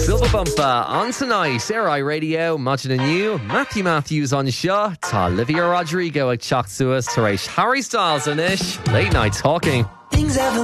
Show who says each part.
Speaker 1: Silva Bumpa on tonight, RI Radio, Imagine you, Matthew Matthews on Shaw, Tá Olivia Rodrigo ag teacht suas, Taréis Harry Styles on ish, late night talking.
Speaker 2: Things haven't